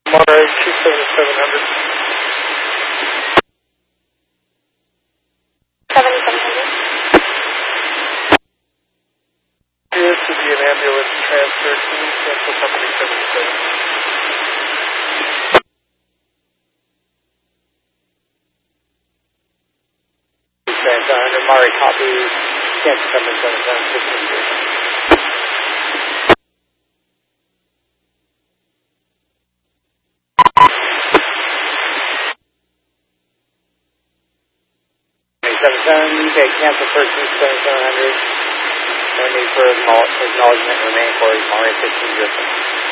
Monterey 27700. 7700. This would be an ambulance transfer. Can you cancel company 77? Under Mari copy, cancel company 77. Okay, cancel 137700. No need for acknowledgement remaining for Mari 15 Griffin.